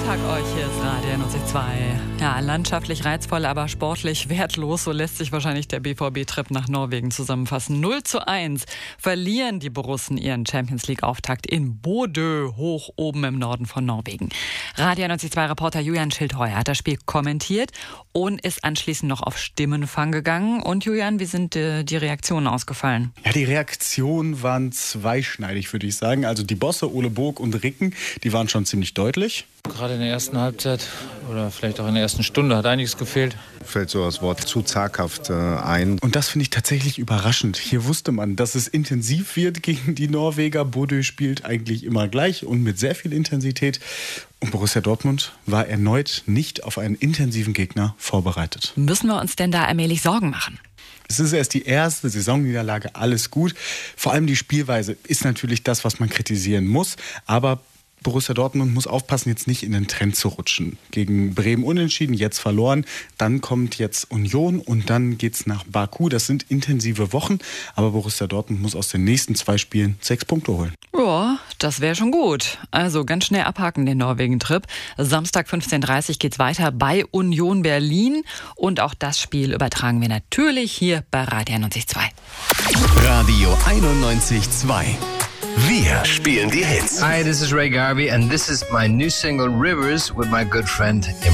Tag euch, hier ist Radio 92. Ja, landschaftlich reizvoll, aber sportlich wertlos. So lässt sich wahrscheinlich der BVB-Trip nach Norwegen zusammenfassen. 0:1 verlieren die Borussen ihren Champions-League-Auftakt in Bodø, hoch oben im Norden von Norwegen. Radio 92-Reporter Julian Schildheuer hat das Spiel kommentiert und ist anschließend noch auf Stimmenfang gegangen. Und Julian, wie sind die Reaktionen ausgefallen? Ja, die Reaktionen waren zweischneidig, würde ich sagen. Also die Bosse Ole Burg und Ricken, die waren schon ziemlich deutlich. Gerade in der ersten Halbzeit oder vielleicht auch in der ersten Stunde hat einiges gefehlt. Fällt so das Wort zu zaghaft ein. Und das finde ich tatsächlich überraschend. Hier wusste man, dass es intensiv wird gegen die Norweger. Bodø spielt eigentlich immer gleich und mit sehr viel Intensität. Und Borussia Dortmund war erneut nicht auf einen intensiven Gegner vorbereitet. Müssen wir uns denn da allmählich Sorgen machen? Es ist erst die erste Saisonniederlage, alles gut. Vor allem die Spielweise ist natürlich das, was man kritisieren muss. Aber Borussia Dortmund muss aufpassen, jetzt nicht in den Trend zu rutschen. Gegen Bremen unentschieden, jetzt verloren. Dann kommt jetzt Union und dann geht's nach Baku. Das sind intensive Wochen, aber Borussia Dortmund muss aus den nächsten 2 Spielen 6 Punkte holen. Ja, das wäre schon gut. Also ganz schnell abhaken den Norwegen-Trip. Samstag 15:30 Uhr geht's weiter bei Union Berlin. Und auch das Spiel übertragen wir natürlich hier bei Radio 92. Radio 91.2. Wir spielen die Hits. Hi, this is Ray Garvey and this is my new single Rivers with my good friend Imran.